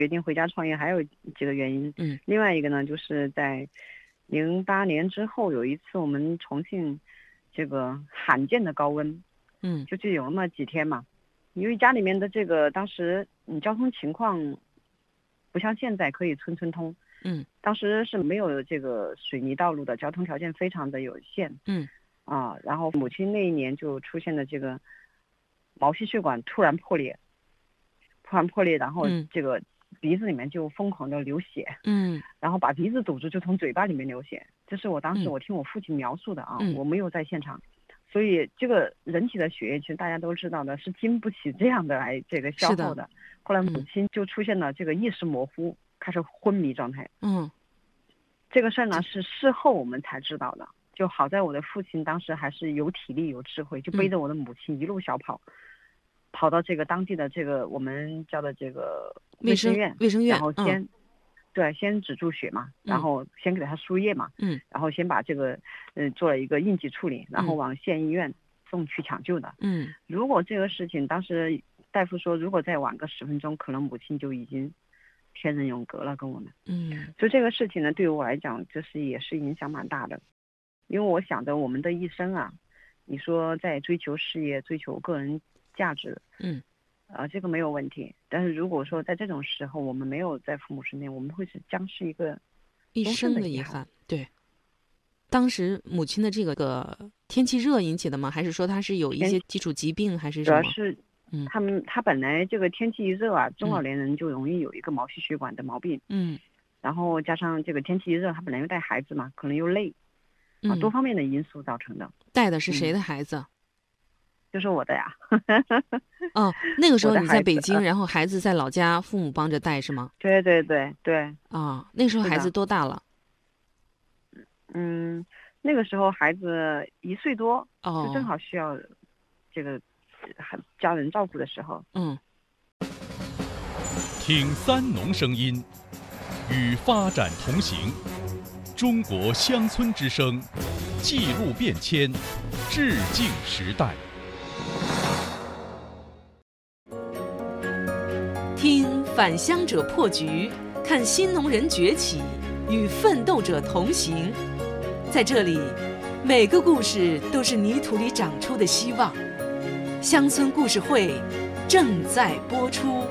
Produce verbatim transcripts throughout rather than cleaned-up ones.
决定回家创业还有几个原因。 嗯， 另外一个呢，就是在零八年之后有一次我们重庆这个罕见的高温， 嗯， 就就有那么几天嘛，因为家里面的这个当时嗯交通情况不像现在可以村村通， 嗯， 当时是没有这个水泥道路的，交通条件非常的有限。 嗯， 啊，然后母亲那一年就出现了这个毛细血管突然破裂，突然破裂，然后这个鼻子里面就疯狂的流血， 嗯， 然后把鼻子堵住，就从嘴巴里面流血。这是我当时我听我父亲描述的啊， 嗯、 我没有在现场。所以这个人体的血液其实大家都知道的，是经不起这样的来这个消耗的。 的后来母亲就出现了这个意识模糊，嗯、开始昏迷状态。 嗯， 这个事儿呢是事后我们才知道的。就好在我的父亲当时还是有体力有智慧，就背着我的母亲一路小跑，嗯、跑到这个当地的这个我们叫的这个卫生院， 卫生院， 然后先、 嗯、 对先止住血嘛，然后先给他输液嘛， 嗯， 然后先把这个嗯、呃、做了一个应急处理，然后往县医院送去抢救的。 嗯， 如果这个事情当时大夫说，如果再晚个十分钟，可能母亲就已经天人永隔了，跟我们。 嗯， 所以这个事情呢，对于我来讲，就是也是影响蛮大的。因为我想着我们的一生啊，你说在追求事业、追求个人价值， 嗯， 啊、呃，这个没有问题。但是如果说在这种时候我们没有在父母身边，我们会是将是一个一生的遗憾。对，当时母亲的这个个天气热引起的吗？还是说她是有一些基础疾病，还是什么？ 主要是，嗯，他们他本来这个天气一热啊，中老年人就容易有一个毛细血管的毛病， 嗯， 然后加上这个天气一热，他本来又带孩子嘛，可能又累。啊，多方面的因素造成的。 带的是谁的孩子？ 嗯、就是我的呀。 哦，那个时候你在北京，然后孩子在老家，父母帮着带是吗？ 对对对对。 啊、哦，那个时候孩子多大了？ 嗯，那个时候孩子一岁多， 哦， 就正好需要这个家人照顾的时候。 嗯。 听三农声音，与发展同行。中国乡村之声，记录变迁，致敬时代。 听返乡者破局，看新农人崛起，与奋斗者同行。在这里，每个故事都是泥土里长出的希望。乡村故事会正在播出。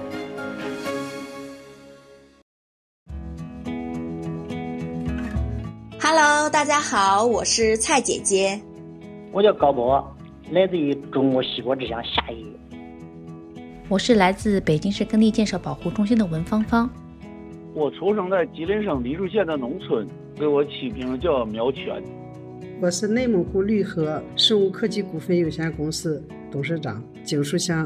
Hello， 大家好，我是蔡姐姐。 我叫高博，来自于中国西国之乡夏邑。 我是来自北京市耕地建设保护中心的文芳芳。 我出生在吉林省黎树县的农村，给我起名叫苗全。 我是内蒙古绿河生物科技股份有限公司董事长景书香。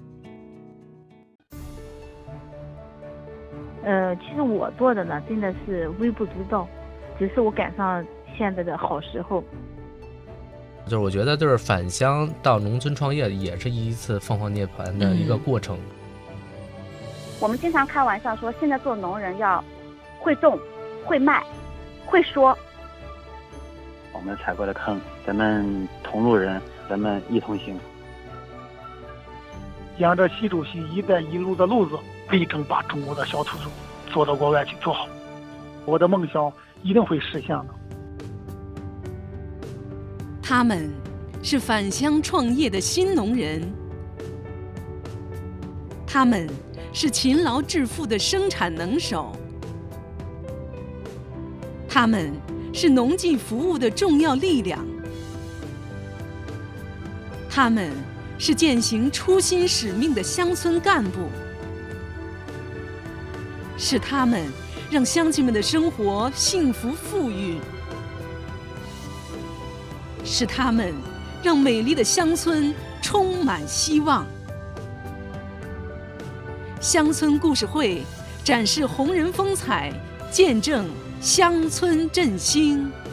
呃，其实我做的呢，真的是微不足道。只是我赶上现在的好时候， 就是我觉得就是返乡到农村创业也是一次凤凰涅槃的一个过程。 嗯、我们经常开玩笑说，现在做农人要会种、会卖、会说。 我们踩过的坑，咱们同路人，咱们一同行。 沿着习主席“一带一路”的路子，力争把中国的小土豆做到国外去做好。我的梦想一定会实现的。 他们是返乡创业的新农人，他们是勤劳致富的生产能手，他们是农技服务的重要力量，他们是践行初心使命的乡村干部，是他们让乡亲们的生活幸福富裕，是他们让美丽的乡村充满希望。乡村故事会展示红人风采，见证乡村振兴。